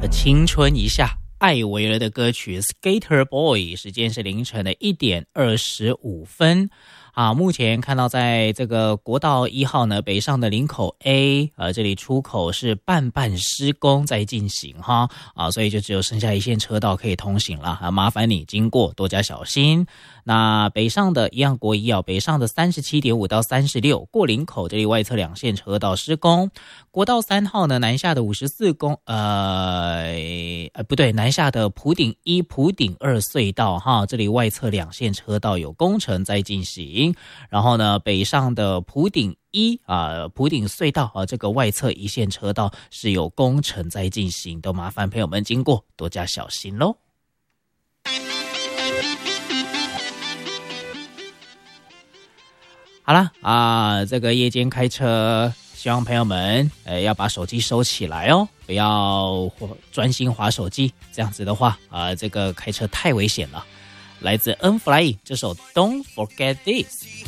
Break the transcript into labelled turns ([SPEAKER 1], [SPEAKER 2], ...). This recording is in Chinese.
[SPEAKER 1] 青春一下，艾薇儿的歌曲《Skater Boy》，时间是凌晨的1点25分。目前看到在这个国道1号呢，北上的林口 A， 这里出口是半施工在进行哈，所以就只有剩下一线车道可以通行了，麻烦你经过多加小心。那北上的一样国1北上的 37.5 到36，过林口这里外侧2线车道施工。国道3号呢，南下的54公，不对，南下的埔顶1、埔顶2隧道哈，这里外侧2线车道有工程在进行。然后呢，北上的埔顶1埔顶隧道这个外侧1线车道是有工程在进行，都麻烦朋友们经过多加小心咯。好了这个夜间开车，希望朋友们要把手机收起来哦，不要专心滑手机，这样子的话这个开车太危险了。来自 N.Flying 这首 Don't Forget This。